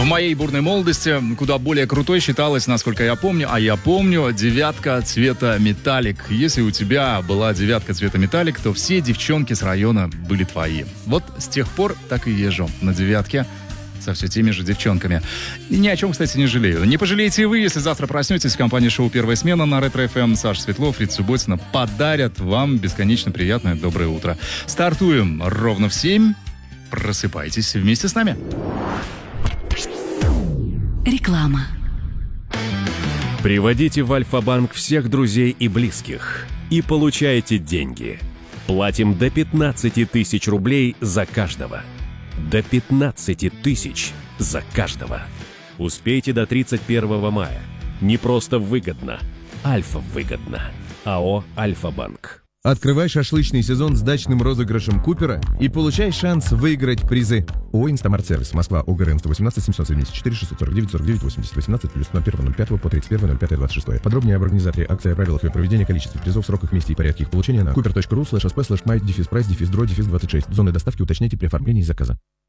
В моей бурной молодости куда более крутой считалось, насколько я помню, а я помню, девятка цвета металлик. Если у тебя была девятка цвета металлик, то все девчонки с района были твои. Вот с тех пор так и езжу на девятке со все теми же девчонками. И ни о чем, кстати, не жалею. Не пожалеете и вы, если завтра проснетесь в компании шоу «Первая смена» на Ретро-ФМ. Саша Светлов, Рита Субботина подарят вам бесконечно приятное доброе утро. Стартуем ровно в 7. Просыпайтесь вместе с нами. Реклама. Приводите в Альфа-банк всех друзей и близких и получайте деньги. Платим до 15 тысяч рублей за каждого. До 15 тысяч за каждого. Успейте до 31 мая. Не просто выгодно. Альфа-выгодно. АО «Альфа-банк». Открывай шашлычный сезон с дачным розыгрышем Купера и получай шанс выиграть призы. ООО «Инстамарт-сервис», Москва, ОГРН 118 774 649 49 80 18 плюс 01.05 по 31.05.26. Подробнее об организации акции, о правилах ее проведения, количестве призов, сроках, месте и порядке их получения на cooper.ru/sp/my-price-draw-26. Зоны доставки уточняйте при оформлении заказа.